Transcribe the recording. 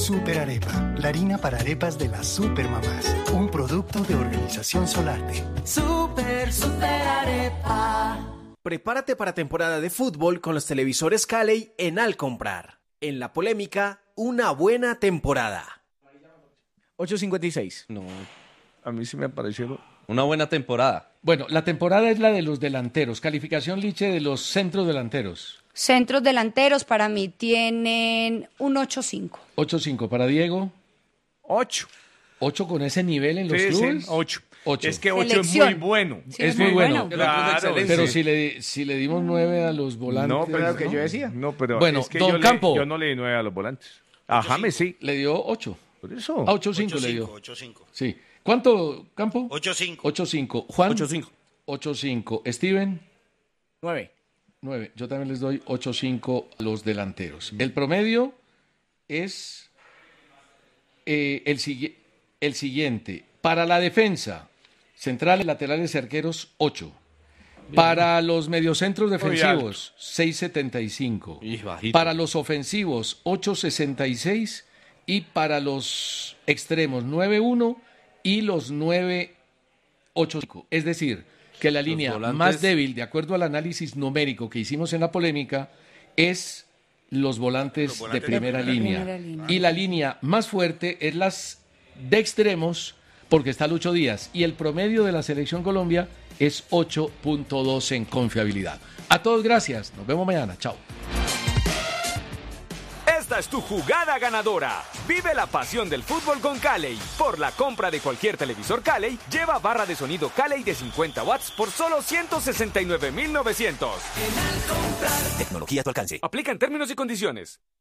Super Arepa, la harina para arepas de las supermamás. Un producto de Organización Solarte. Super Arepa. Prepárate para temporada de fútbol con los televisores Calley en Al Comprar. En la polémica, una buena temporada. 8.56. No, A mí sí me pareció... una buena temporada. Bueno, la temporada es la de los delanteros. Calificación, Liche, de los centros delanteros. Centros delanteros para mí tienen un 8.5. 8.5 para Diego. 8. 8 con ese nivel en los clubes. 8. 8. Es que 8 es Selección. muy bueno. Sí, es muy bueno. Claro, Pero sí. si le dimos 9 a los volantes. No, pero Era lo que yo decía. No, pero Bueno, es que don Campo. yo no le di 9 a los volantes. A James sí. Le dio 8. Por eso. A 8.5 le dio. 8-5. Sí. ¿Cuánto, Campo? 8-5. 8.5. Juan. 8-5. 8.5. Steven. 9. 9. Yo también les doy 8.5 a los delanteros. El promedio es el siguiente. Para la defensa, centrales, laterales y arqueros, 8. Para los mediocentros defensivos, 6.75. Y bajito. Para los ofensivos, 8.66. Y para los extremos, 9.1 y los 9.85. Es decir, que la línea volantes... más débil, de acuerdo al análisis numérico que hicimos en la polémica, es los volantes de primera línea. Y la línea más fuerte es las de extremos, porque está Lucho Díaz. Y el promedio de la Selección Colombia es 8.2 en confiabilidad. A todos, gracias. Nos vemos mañana. Chao. Esta es tu jugada ganadora. Vive la pasión del fútbol con Calley. Por la compra de cualquier televisor Calley, lleva barra de sonido Calley de 50 watts por solo 169,900. Tecnología a tu alcance. Aplican términos y condiciones.